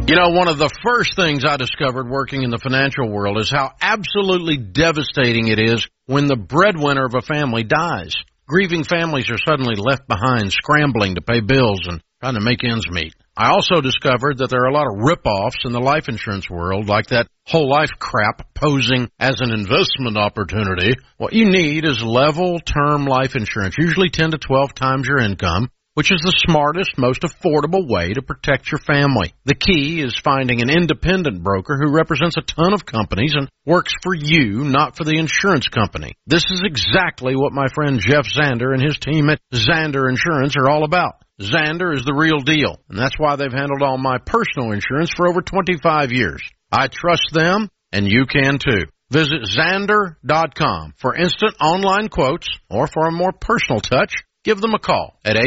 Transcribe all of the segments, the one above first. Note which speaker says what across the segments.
Speaker 1: You know, one of the first things I discovered working in the financial world is how absolutely devastating it is when the breadwinner of a family dies. Grieving families are suddenly left behind, scrambling to pay bills and trying to make ends meet. I also discovered that there are a lot of rip-offs in the life insurance world, like that whole life crap posing as an investment opportunity. What you need is level term life insurance, usually 10 to 12 times your income, which is the smartest, most affordable way to protect your family. The key is finding an independent broker who represents a ton of companies and works for you, not for the insurance company. This is exactly what my friend Jeff Zander and his team at Zander Insurance are all about. Zander is the real deal, and that's why they've handled all my personal insurance for over 25 years. I trust them, and you can too. Visit Zander.com for instant online quotes, or for a more personal touch, give them a call at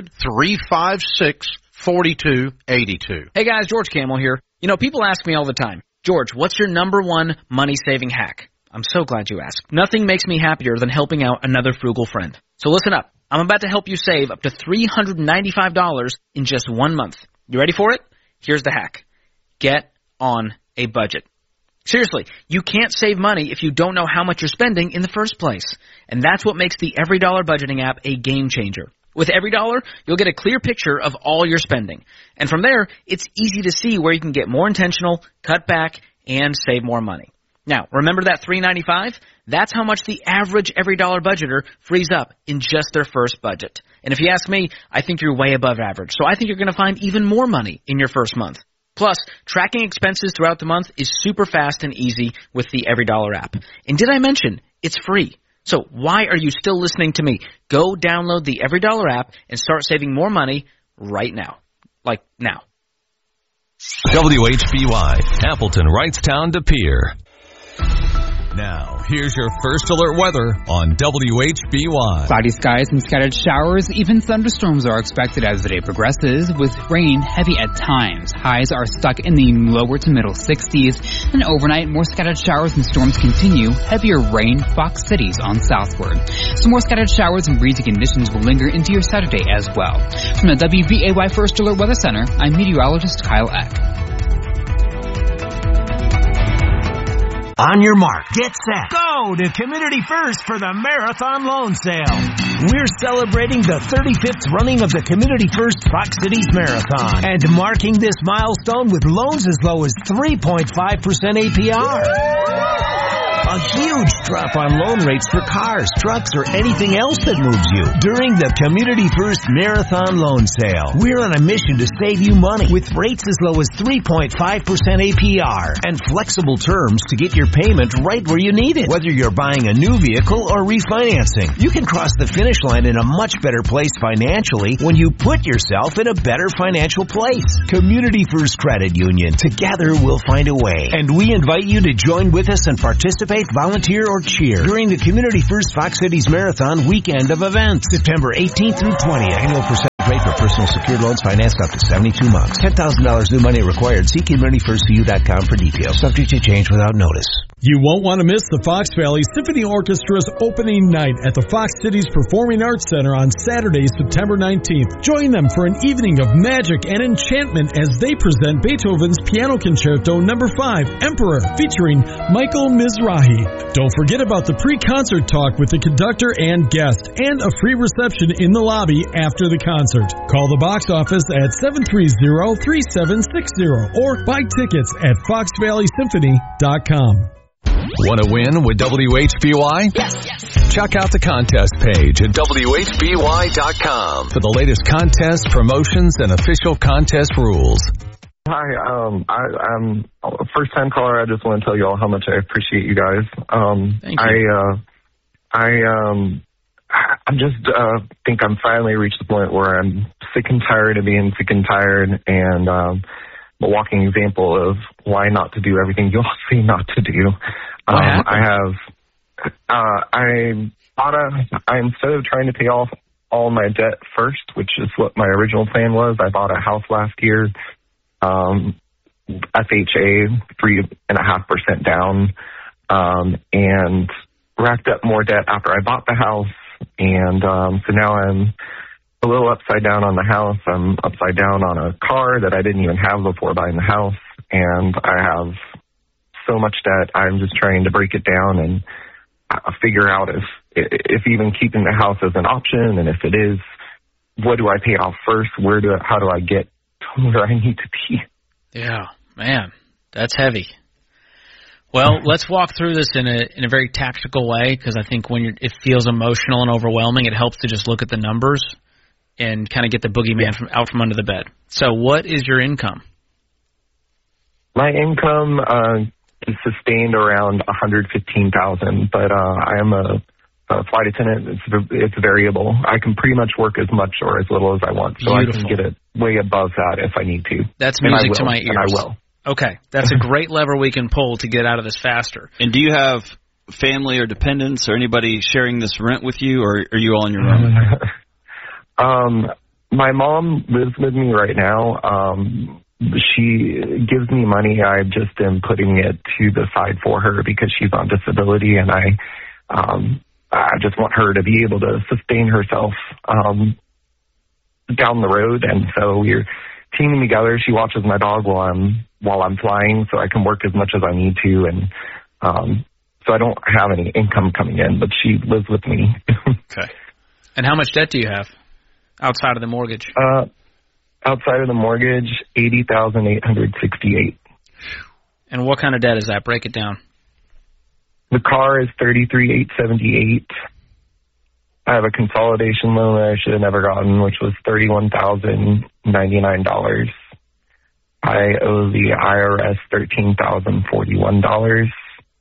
Speaker 1: 800-356-4282.
Speaker 2: Hey guys, George Camel here. You know, people ask me all the time, George, what's your number one money-saving hack? I'm so glad you asked. Nothing makes me happier than helping out another frugal friend. So listen up. I'm about to help you save up to $395 in just 1 month. You ready for it? Here's the hack. Get on a budget. Seriously, you can't save money if you don't know how much you're spending in the first place. And that's what makes the EveryDollar budgeting app a game changer. With EveryDollar, you'll get a clear picture of all your spending. And from there, it's easy to see where you can get more intentional, cut back, and save more money. Now, remember that $395? That's how much the average EveryDollar budgeter frees up in just their first budget. And if you ask me, I think you're way above average. So I think you're going to find even more money in your first month. Plus, tracking expenses throughout the month is super fast and easy with the EveryDollar app. And did I mention it's free? So why are you still listening to me? Go download the EveryDollar app and start saving more money right now. Like now.
Speaker 3: WHBY, Appleton, Wrightstown, De Pere. Now, here's your first alert weather on WHBY.
Speaker 4: Cloudy skies and scattered showers, even thunderstorms are expected as the day progresses, with rain heavy at times. Highs are stuck in the lower to middle 60s, and overnight, more scattered showers and storms continue. Heavier rain, Fox cities on southward. Some more scattered showers and breezy conditions will linger into your Saturday as well. From the WBAY First Alert Weather Center, I'm meteorologist Kyle Eck.
Speaker 5: On your mark, get set, go to Community First for the Marathon Loan Sale. We're celebrating the 35th running of the Community First Fox Cities Marathon and marking this milestone with loans as low as 3.5% APR. A huge drop on loan rates for cars, trucks, or anything else that moves you during the Community First Marathon Loan Sale. We're on a mission to save you money with rates as low as 3.5% APR and flexible terms to get your payment right where you need it. Whether you're buying a new vehicle or refinancing, you can cross the finish line in a much better place financially when you put yourself in a better financial place. Community First Credit Union. Together we'll find a way. And we invite you to join with us and participate, volunteer, or cheer during the Community First Fox Cities Marathon weekend of events, September 18th through 20th. Annual percentage rate for personal secured loans financed up to 72 months. $10,000 new money required. See CommunityFirstCU.com for details. Subject to change without notice.
Speaker 6: You won't want to miss the Fox Valley Symphony Orchestra's opening night at the Fox Cities Performing Arts Center on Saturday, September 19th. Join them for an evening of magic and enchantment as they present Beethoven's Piano Concerto No. 5, Emperor, featuring Michael Mizrahi. Don't forget about the pre-concert talk with the conductor and guest, and a free reception in the lobby after the concert. Call the box office at 730-3760 or buy tickets at foxvalleysymphony.com.
Speaker 3: Want to win with WHBY?
Speaker 7: Yes.
Speaker 3: Check out the contest page at WHBY.com for the latest contests, promotions, and official contest rules.
Speaker 8: Hi, I'm a first-time caller. I just want to tell you all how much I appreciate you guys.
Speaker 2: Thank you.
Speaker 8: I just think I'm finally reached the point where I'm sick and tired of being sick and tired, and a walking example of why not to do everything you all say not to do. Instead of trying to pay off all my debt first, which is what my original plan was, I bought a house last year, FHA, 3.5% down, and racked up more debt after I bought the house. And so now I'm a little upside down on the house. I'm upside down on a car that I didn't even have before buying the house. And I have so much debt. I'm just trying to break it down and figure out if even keeping the house is an option. And if it is, what do I pay off first? How do I get to where I need to be?
Speaker 2: Yeah, man, that's heavy. Well, let's walk through this in a very tactical way, because I think when it feels emotional and overwhelming, it helps to just look at the numbers and kind of get the boogeyman out from under the bed. So what is your income?
Speaker 8: My income is sustained around $115,000, but I am a flight attendant. It's variable. I can pretty much work as much or as little as I want, so
Speaker 2: Beautiful.
Speaker 8: I can get it way above that if I need to.
Speaker 2: That's music to my ears.
Speaker 8: And I will.
Speaker 2: Okay, that's a great lever we can pull to get out of this faster.
Speaker 7: And do you have family or dependents or anybody sharing this rent with you, or are you all on your own?
Speaker 8: My mom lives with me right now. She gives me money. I just am putting it to the side for her because she's on disability, and I just want her to be able to sustain herself down the road. And so we're teaming together. She watches my dog while I'm flying, so I can work as much as I need to, and so I don't have any income coming in, but she lives with me.
Speaker 2: Okay. And how much debt do you have outside of the mortgage?
Speaker 8: Outside of the mortgage, $80,868.
Speaker 2: And what kind of debt is that? Break it down.
Speaker 8: The car is $33,878. I have a consolidation loan that I should have never gotten, which was $31,099. I owe the IRS $13,041.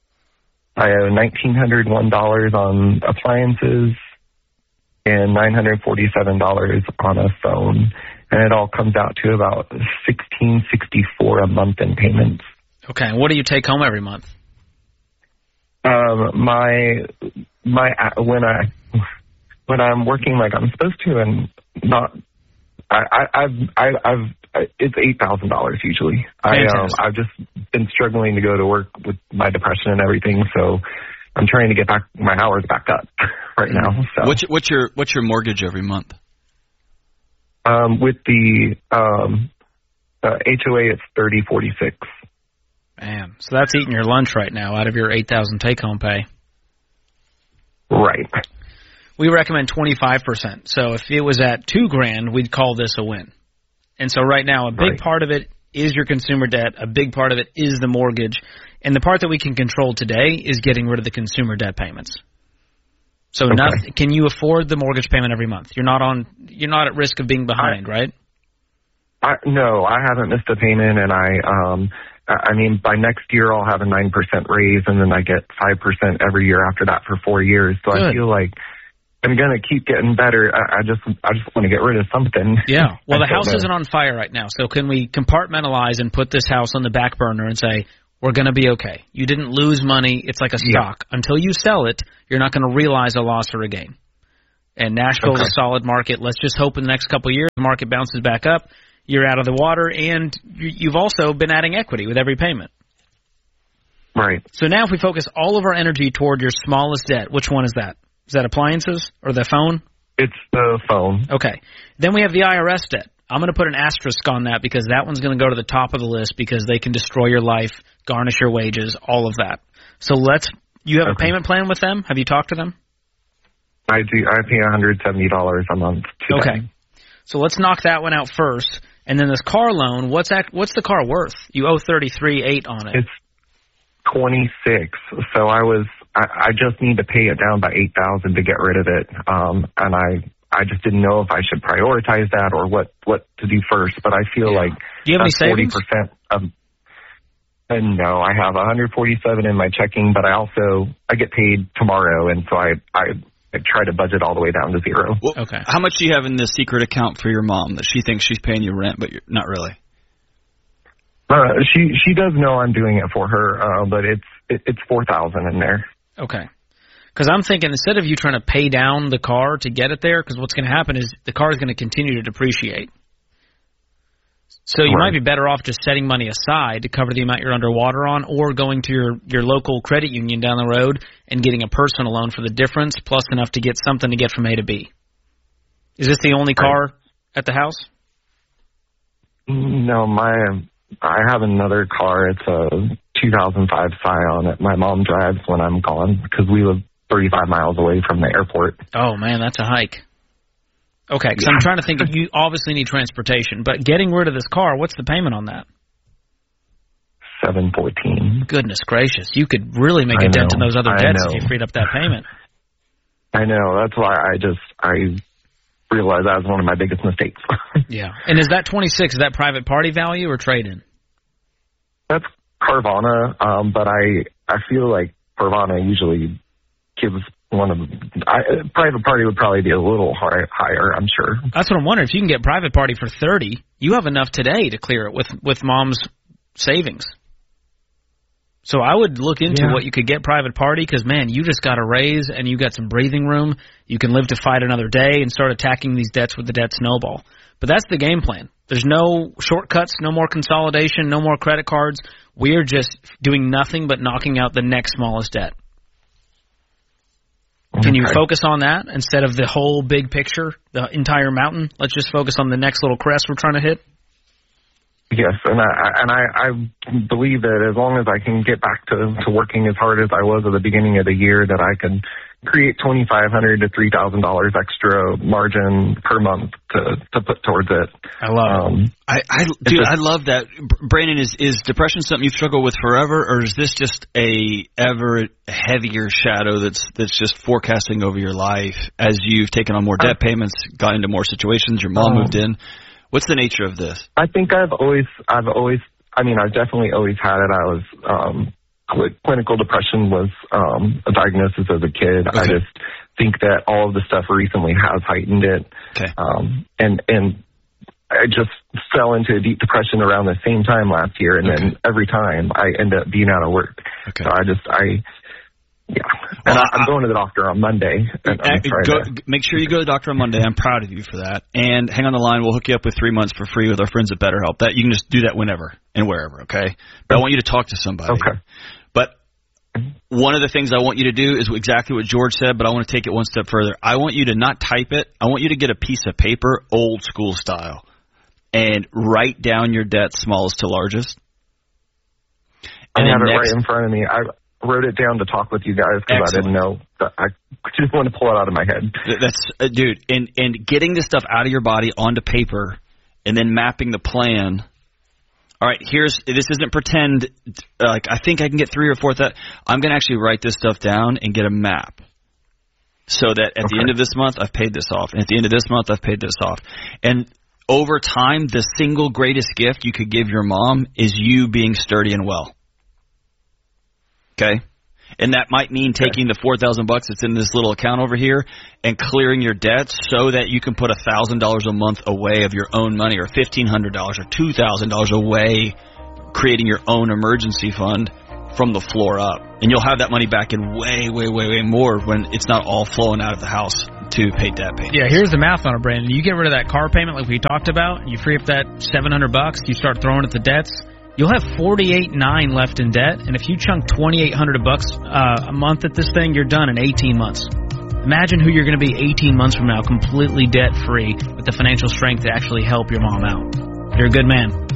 Speaker 8: I owe $1,901 on appliances and $947 on a phone, and it all comes out to about $1,664 a month in payments.
Speaker 2: Okay, and what do you take home every month?
Speaker 8: When I'm working like I'm supposed to, and not, it's $8,000 usually. I've just been struggling to go to work with my depression and everything, so I'm trying to get my hours back up right now. So
Speaker 7: what's your mortgage every month?
Speaker 8: With the HOA, it's $30.46.
Speaker 2: Man, so that's eating your lunch right now out of your $8,000 take-home pay.
Speaker 8: Right.
Speaker 2: We recommend 25%. So if it was at $2,000, we'd call this a win. And so right now, a big part of it is your consumer debt. A big part of it is the mortgage. And the part that we can control today is getting rid of the consumer debt payments. So can you afford the mortgage payment every month? You're not at risk of being behind, right?
Speaker 8: No, I haven't missed a payment, and I mean, by next year I'll have a 9% raise, and then I get 5% every year after that for 4 years. So
Speaker 2: Good.
Speaker 8: I feel like I'm going to keep getting better. I just want to get rid of something.
Speaker 2: Yeah. Well, the house isn't on fire right now, so can we compartmentalize and put this house on the back burner and say, we're going to be okay. You didn't lose money. It's like a stock. Until you sell it, you're not going to realize a loss or a gain. And Nashville is a solid market. Let's just hope in the next couple of years the market bounces back up. You're out of the water, and you've also been adding equity with every payment.
Speaker 8: Right.
Speaker 2: So now if we focus all of our energy toward your smallest debt, which one is that? Is that appliances or the phone?
Speaker 8: It's the phone.
Speaker 2: Okay. Then we have the IRS debt. I'm going to put an asterisk on that because that one's going to go to the top of the list because they can destroy your life, garnish your wages, all of that. So you have a payment plan with them? Have you talked to them?
Speaker 8: I do. I pay $170 a month to them.
Speaker 2: Okay. So let's knock that one out first. And then this car loan, what's the car worth? You owe $33,800 on it.
Speaker 8: It's $26,000. So I just need to pay it down by $8,000 to get rid of it. And I just didn't know if I should prioritize that or what to do first. But I feel like
Speaker 2: do you have any savings?
Speaker 8: 40% of. And no, I have $147 in my checking, but I get paid tomorrow, and so I try to budget all the way down to zero.
Speaker 7: Well, okay. How much do you have in the secret account for your mom that she thinks she's paying you rent, but you're not really?
Speaker 8: She does know I'm doing it for her, but it's $4,000 in there.
Speaker 2: Okay. Because I'm thinking instead of you trying to pay down the car to get it there, because what's going to happen is the car is going to continue to depreciate. So you might be better off just setting money aside to cover the amount you're underwater on, or going to your local credit union down the road and getting a personal loan for the difference, plus enough to get something to get from A to B. Is this the only car at the house?
Speaker 8: No, I have another car. It's a 2005 Scion that my mom drives when I'm gone because we live 35 miles away from the airport.
Speaker 2: Oh, man, that's a hike. Okay, because I'm trying to think, you obviously need transportation, but getting rid of this car, what's the payment on that?
Speaker 8: $714.
Speaker 2: Goodness gracious. You could really make a dent in those other debts if you freed up that payment.
Speaker 8: I know. That's why I realized that was one of my biggest mistakes.
Speaker 2: Yeah. And is that 26, is that private party value or trade-in?
Speaker 8: That's Carvana, but I feel like Carvana usually gives private party would probably be a little higher, I'm sure.
Speaker 2: That's what I'm wondering. If you can get private party for $30, you have enough today to clear it with mom's savings. So I would look into what you could get private party because, man, you just got a raise and you got some breathing room. You can live to fight another day and start attacking these debts with the debt snowball. But that's the game plan. There's no shortcuts, no more consolidation, no more credit cards. We're just doing nothing but knocking out the next smallest debt. Can you focus on that instead of the whole big picture, the entire mountain? Let's just focus on the next little crest we're trying to hit.
Speaker 8: Yes, and I believe that as long as I can get back to working as hard as I was at the beginning of the year, that I can create $2,500 to $3,000 extra margin per month to put towards it.
Speaker 2: I love it.
Speaker 7: I love that. Brandon, is depression something you've struggled with forever, or is this just a ever heavier shadow that's just forecasting over your life as you've taken on more debt payments, got into more situations, your mom moved in? What's the nature of this?
Speaker 8: I think I've definitely always had it. I was, clinical depression was a diagnosis as a kid. Okay. I just think that all of the stuff recently has heightened it. Okay. And I just fell into a deep depression around the same time last year, and then every time I end up being out of work. Okay. So and I'm going to the doctor on Monday.
Speaker 7: Make sure you go to the doctor on Monday. I'm proud of you for that. And hang on the line. We'll hook you up with 3 months for free with our friends at BetterHelp. That you can just do that whenever and wherever, okay? But I want you to talk to somebody. Okay. But one of the things I want you to do is exactly what George said, but I want to take it one step further. I want you to not type it. I want you to get a piece of paper, old school style, and write down your debt smallest to largest.
Speaker 8: I have it right in front of me. I wrote it down to talk with you guys because I didn't know. I just wanted to pull it out of my head.
Speaker 7: That's dude, and getting this stuff out of your body onto paper and then mapping the plan. All right, this isn't pretend, like I think I can get 3 or 4 that. I'm going to actually write this stuff down and get a map so that at the end of this month, I've paid this off. And at the end of this month, I've paid this off. And over time, the single greatest gift you could give your mom is you being sturdy and well. Okay? And that might mean taking the $4,000 that's in this little account over here and clearing your debts so that you can put $1,000 a month away of your own money, or $1,500 or $2,000 away, creating your own emergency fund from the floor up. And you'll have that money back in way, way, way, way more when it's not all flowing out of the house to pay debt payments. Yeah,
Speaker 2: here's the math on it, Brandon. You get rid of that car payment like we talked about, you free up that $700, you start throwing at the debts. You'll have $48,900 left in debt, and if you chunk $2,800 a month at this thing, you're done in 18 months. Imagine who you're going to be 18 months from now, completely debt-free, with the financial strength to actually help your mom out. You're a good man.